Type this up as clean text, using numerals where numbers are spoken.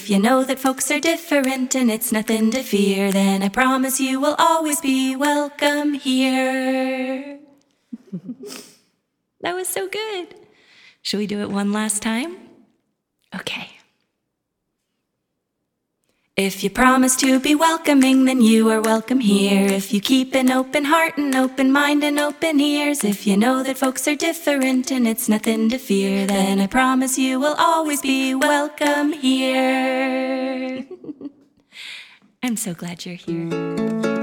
If you know that folks are different and it's nothing to fear, then I promise you will always be welcome here. That was so good. Should we do it one last time? Okay. If you promise to be welcoming, then you are welcome here. If you keep an open heart and open mind and open ears, if you know that folks are different and it's nothing to fear, then I promise you will always be welcome here. I'm so glad you're here.